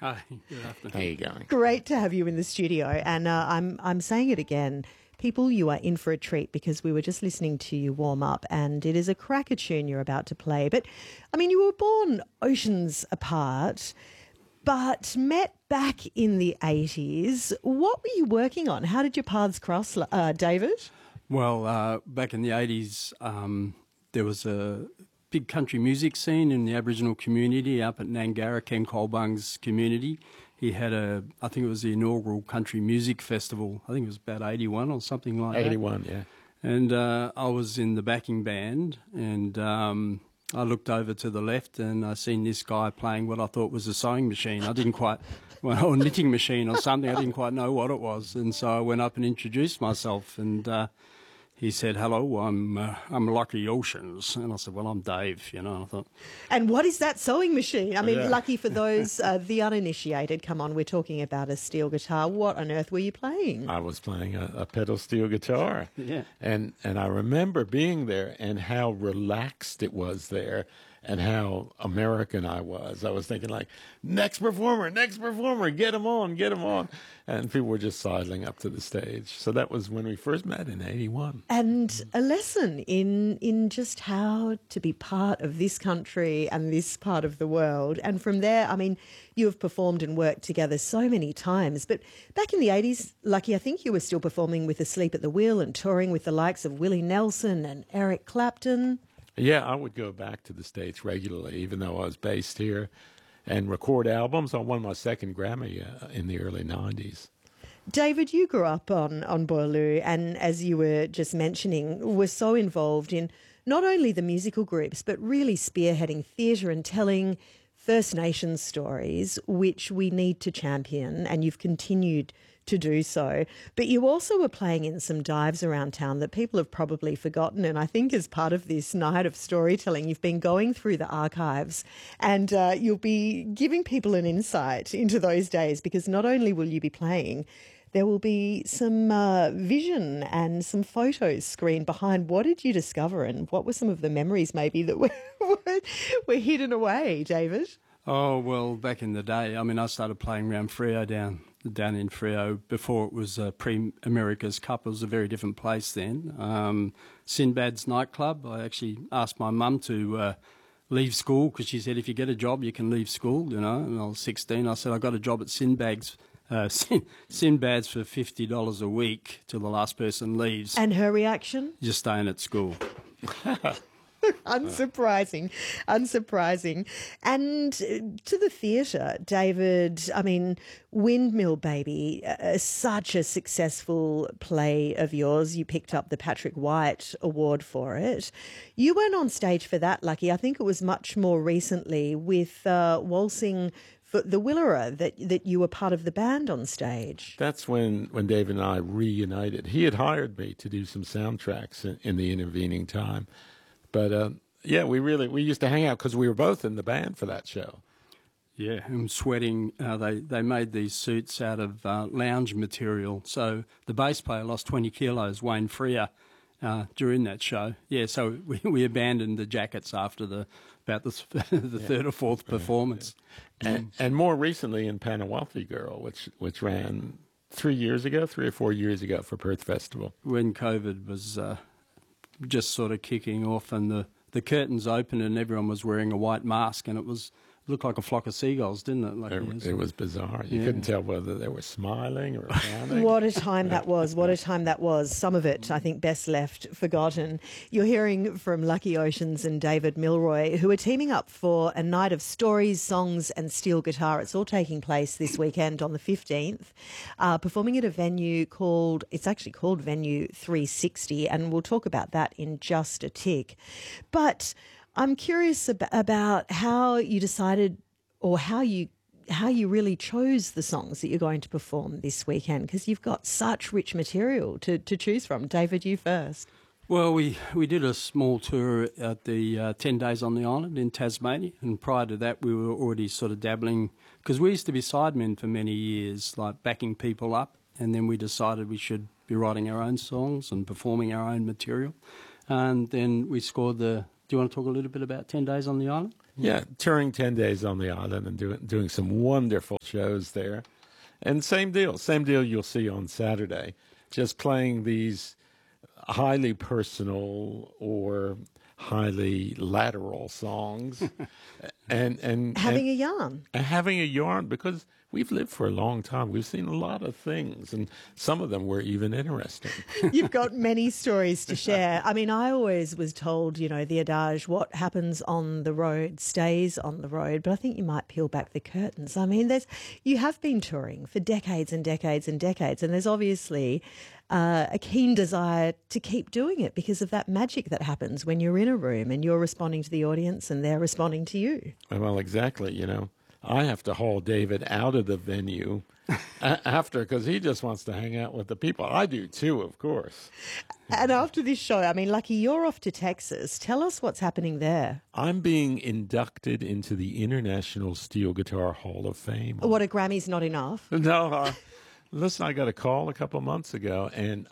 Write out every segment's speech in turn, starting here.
Hi, good afternoon. How you going? Great to have you in the studio. And I'm saying it again. People, you are in for a treat because we were just listening to you warm up and it is a cracker tune you're about to play. But, I mean, you were born oceans apart, but met back in the 80s. What were you working on? How did your paths cross, David? Well, back in the 80s, there was a big country music scene in the Aboriginal community up at Nangara, Ken Colbung's community. He had I think it was the inaugural country music festival. I think it was about 81 or something like that. 81, yeah. And I was in the backing band, and I looked over to the left and I seen this guy playing what I thought was a sewing machine. I didn't quite, well, or knitting machine or something. I didn't quite know what it was. And so I went up and introduced myself, and he said, "Hello, I'm Lucky Oceans." And I said, "Well, I'm Dave," you know. I thought. And what is that sewing machine? I mean, Yeah. lucky for those, the uninitiated. Come on, we're talking about a steel guitar. What on earth were you playing? I was playing a pedal steel guitar. Yeah. And I remember being there and how relaxed it was there and how American I was. I was thinking like, next performer, get him on. And people were just sidling up to the stage. So that was when we first met in 81. And a lesson in just how to be part of this country and this part of the world. And from there, I mean, you have performed and worked together so many times. But back in the 80s, Lucky, I think you were still performing with Asleep at the Wheel and touring with the likes of Willie Nelson and Eric Clapton. Yeah, I would go back to the States regularly, even though I was based here, and record albums. I won my second Grammy in the early 90s. David, you grew up on Boorloo and, as you were just mentioning, were so involved in not only the musical groups, but really spearheading theatre and telling First Nations stories, which we need to champion, and you've continued to do so. But you also were playing in some dives around town that people have probably forgotten. And I think as part of this night of storytelling, you've been going through the archives and you'll be giving people an insight into those days, because not only will you be playing, there will be some vision and some photos screened behind. What did you discover and what were some of the memories maybe that were hidden away, David? Oh, well, back in the day, I mean, I started playing around Freo down in Freo before it was pre-America's Cup. It was a very different place then. Sinbad's nightclub. I actually asked my mum to leave school because she said, if you get a job, you can leave school, you know. And I was 16. I said, I got a job at Sinbad's for $50 a week till the last person leaves. And her reaction? You're staying at school. Unsurprising. And to the theatre, David, I mean, Windmill Baby, such a successful play of yours. You picked up the Patrick White Award for it. You weren't on stage for that, Lucky. I think it was much more recently with Waltzing for the Willera that you were part of the band on stage. That's when David and I reunited. He had hired me to do some soundtracks in the intervening time. But, yeah, we used to hang out because we were both in the band for that show. Yeah, and sweating. They made these suits out of lounge material. So the bass player lost 20 kilos, Wayne Freer, during that show. Yeah, so we abandoned the jackets after about the third or fourth performance. Yeah. And more recently in Panawalthi Girl, which ran 3 or 4 years ago for Perth Festival. When COVID was just sort of kicking off and the curtains opened and everyone was wearing a white mask and it looked like a flock of seagulls, didn't it? Like it was bizarre. You couldn't tell whether they were smiling or frowning. What a time that was. What a time that was. Some of it, I think, best left forgotten. You're hearing from Lucky Oceans and David Milroy, who are teaming up for a night of stories, songs and steel guitar. It's all taking place this weekend on the 15th, performing at a venue it's actually called Venue 360, and we'll talk about that in just a tick. But I'm curious about how you decided, or how you really chose the songs that you're going to perform this weekend, because you've got such rich material to choose from. David, you first. Well, we did a small tour at the 10 Days on the Island in Tasmania, and prior to that we were already sort of dabbling, because we used to be sidemen for many years, like backing people up, and then we decided we should be writing our own songs and performing our own material. And then we scored do you want to talk a little bit about 10 Days on the Island? Yeah, touring 10 days on the island and doing some wonderful shows there. And same deal you'll see on Saturday. Just playing these highly personal or highly lateral songs and Having a yarn. having a yarn, because we've lived for a long time. We've seen a lot of things, and some of them were even interesting. You've got many stories to share. I mean, I always was told, you know, the adage, what happens on the road stays on the road. But I think you might peel back the curtains. I mean, you have been touring for decades and decades and decades, and there's obviously a keen desire to keep doing it because of that magic that happens when you're in a room and you're responding to the audience and they're responding to you. Well, exactly, you know. I have to haul David out of the venue after, because he just wants to hang out with the people. I do too, of course. And after this show, I mean, Lucky, you're off to Texas. Tell us what's happening there. I'm being inducted into the International Steel Guitar Hall of Fame. What, a Grammy's not enough? No, listen, I got a call a couple months ago, and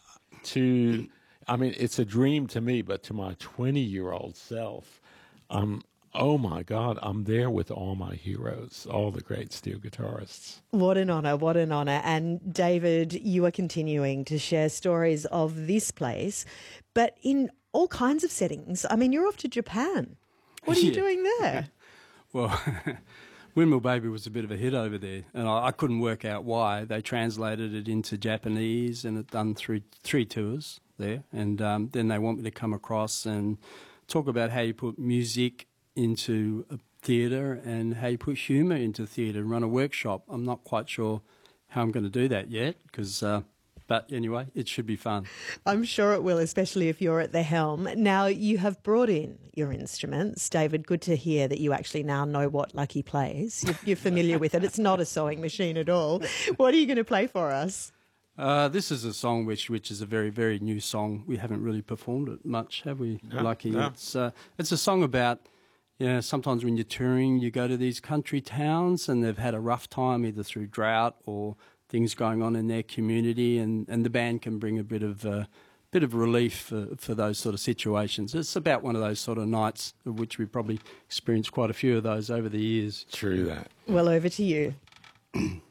it's a dream to me, but to my 20-year-old self, oh my God, I'm there with all my heroes, all the great steel guitarists. What an honour, what an honour. And David, you are continuing to share stories of this place, but in all kinds of settings. I mean, you're off to Japan. What are you doing there? Well, Windmill Baby was a bit of a hit over there, and I couldn't work out why. They translated it into Japanese, and it done three tours there. And then they want me to come across and talk about how you put music into a theatre and how you put humour into theatre and run a workshop. I'm not quite sure how I'm going to do that yet, but anyway, it should be fun. I'm sure it will, especially if you're at the helm. Now, you have brought in your instruments. David, good to hear that you actually now know what Lucky plays. You're familiar with it. It's not a sewing machine at all. What are you going to play for us? This is a song which is a very, very new song. We haven't really performed it much, have we, Lucky? No. It's a song about, sometimes when you're touring, you go to these country towns and they've had a rough time either through drought or things going on in their community, and the band can bring a bit of relief for those sort of situations. It's about one of those sort of nights, of which we've probably experienced quite a few of those over the years. True that. Well, over to you.